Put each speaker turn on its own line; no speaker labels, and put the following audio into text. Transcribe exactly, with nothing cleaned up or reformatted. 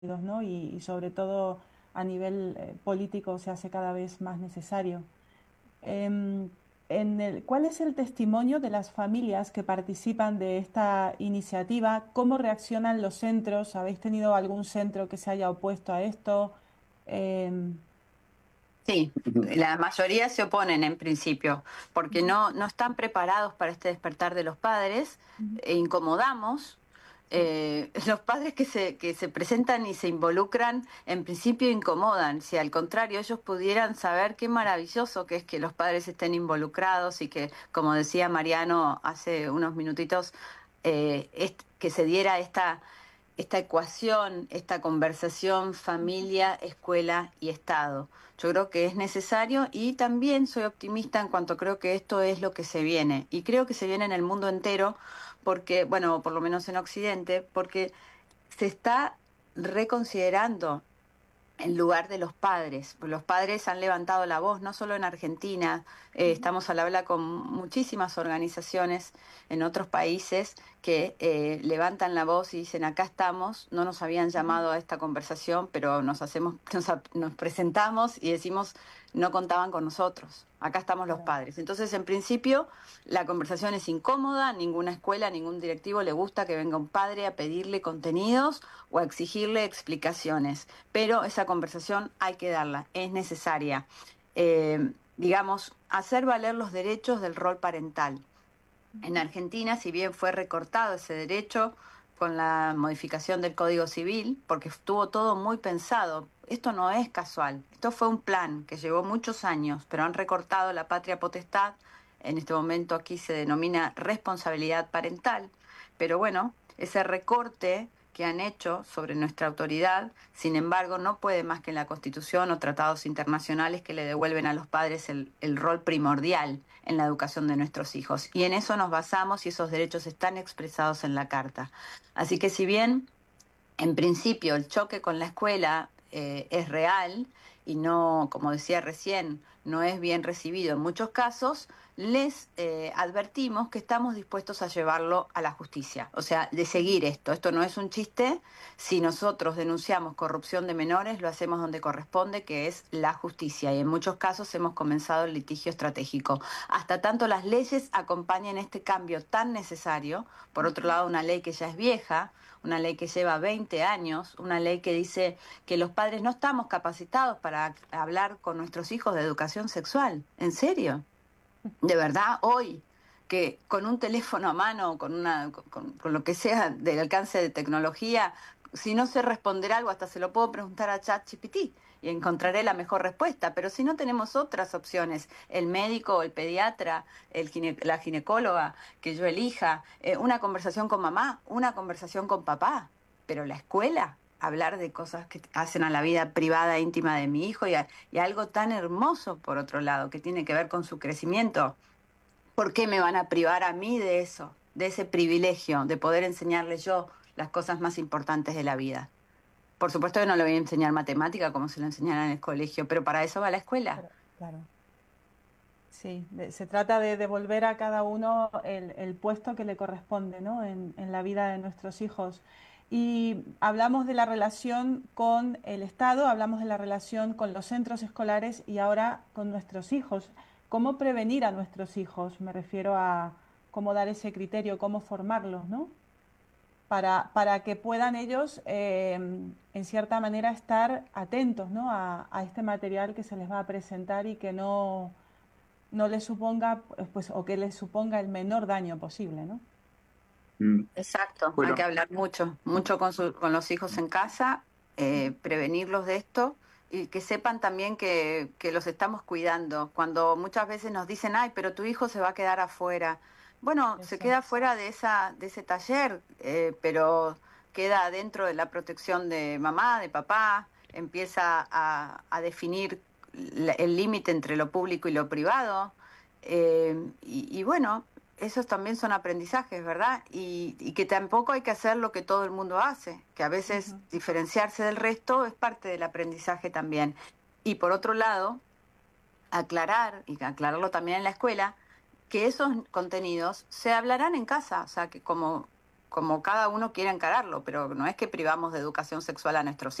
¿no? Y, y sobre todo a nivel eh, político se hace cada vez más necesario. Em, en el, ¿cuál es el testimonio de las familias que participan de esta iniciativa? ¿Cómo reaccionan los centros? ¿Habéis tenido algún centro que se haya opuesto a esto? Em,
Sí, la mayoría se oponen en principio, porque
Ujú,
no, no están preparados para este despertar de los padres,
ujú,
e incomodamos.
sí,
Eh, los padres que se, que se presentan y se involucran, en principio incomodan. Si al contrario ellos pudieran saber qué maravilloso que es que los padres estén involucrados y que, como decía Mariano hace unos minutitos, eh, est- que se diera esta esta ecuación, esta conversación familia, escuela y Estado. Yo creo que es necesario y también soy optimista en cuanto creo que esto es lo que se viene. Y creo que se viene en el mundo entero porque, bueno, por lo menos en Occidente, porque se está reconsiderando en lugar de los padres. Los padres han levantado la voz, no solo en Argentina, eh,
ujú,
estamos al habla con muchísimas organizaciones en otros países que eh, levantan la voz y dicen, acá estamos, no nos habían
ujú,
llamado a esta conversación, pero nos hacemos, nos, nos presentamos y decimos, no contaban con nosotros, acá estamos los
claro,
padres. Entonces, en principio, la conversación es incómoda, a ninguna escuela, a ningún directivo le gusta que venga un padre a pedirle contenidos o a exigirle explicaciones, pero esa conversación hay que darla, es necesaria. Eh, digamos, hacer valer los derechos del rol parental. En
ujú,
Argentina, si bien fue recortado ese derecho con la modificación del Código Civil, porque estuvo todo muy pensado, esto no es casual, esto fue un plan que llevó muchos años, pero han recortado la patria potestad, en este momento aquí se denomina responsabilidad parental, pero bueno, ese recorte que han hecho sobre nuestra autoridad, sin embargo, no puede más que en la Constitución o tratados internacionales que le devuelven a los padres el, el rol primordial en la educación de nuestros hijos. Y en eso nos basamos y esos derechos están expresados en la Carta. Así que si bien en principio el choque con la escuela eh, es real y no, como decía recién, no es bien recibido en muchos casos, les eh, advertimos que estamos dispuestos a llevarlo a la justicia. O sea, de
ujú,
seguir esto. Esto no es un chiste. Si nosotros denunciamos corrupción de menores, lo hacemos donde corresponde, que es la justicia. Y en muchos casos hemos comenzado el litigio estratégico. Hasta tanto las leyes acompañen este cambio tan necesario, por otro
ujú.
lado, una ley que ya es vieja, una ley que lleva veinte años, una ley que dice que los padres no estamos capacitados para hablar con nuestros hijos de educación sexual. ¿En serio? ¿De verdad hoy? Que con un teléfono a mano, con, una, con, con lo que sea del alcance de tecnología, si no sé responder algo, hasta se lo puedo preguntar a ChatGPT y encontraré la mejor respuesta. Pero si no tenemos otras opciones, el médico, el pediatra, el gine, la ginecóloga, que yo elija, eh, una conversación con mamá, una conversación con papá, pero la escuela, hablar de cosas que hacen a la vida privada, íntima de mi hijo y, a, y algo tan hermoso, por otro lado, que tiene que ver con su crecimiento. ¿Por qué me van a privar a mí de eso, de ese privilegio de poder enseñarles yo las cosas más importantes de la vida? Por supuesto que no le voy a enseñar matemática como se lo enseñan en el colegio, pero para eso va la escuela.
Pero, claro. Sí, de- se trata de devolver a cada uno el, el puesto que le corresponde, ¿no? en, en la vida de nuestros hijos. Y hablamos de la relación con el Estado, hablamos de la relación con los centros escolares y ahora con nuestros hijos. ¿Cómo prevenir a nuestros hijos? Me refiero a cómo dar ese criterio, cómo formarlos, ¿no? Para, para que puedan ellos, eh, en cierta manera, estar atentos, ¿no? a, a este material que se les va a presentar y que no no le suponga, pues, o que le suponga el menor daño posible, ¿no?
Mm,
Exacto, hay que
Bueno,
hablar mucho, mucho con, su- con los hijos en casa, eh, prevenirlos de esto y que sepan también que, que los estamos cuidando. Cuando muchas veces nos dicen, ay, pero tu hijo se va a quedar afuera. Bueno, se
Eso.
queda afuera de esa, de ese taller, eh, pero queda dentro de la protección de mamá, de papá, empieza a, a definir la- el límite entre lo público y lo privado. eh, y, y bueno, esos también son aprendizajes, ¿verdad? Y, y que tampoco hay que hacer lo que todo el mundo hace, que a veces
Ujú.
diferenciarse del resto es parte del aprendizaje también. Y por otro lado, aclarar, y aclararlo también en la escuela, que esos contenidos se hablarán en casa, o sea, que como como cada uno quiera encararlo, pero no es que privamos de educación sexual a nuestros